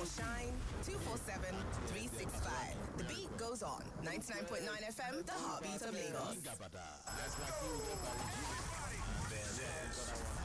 or shine 247 365. The beat goes on. 99.9 FM, the heartbeat of Lagos. That's like you.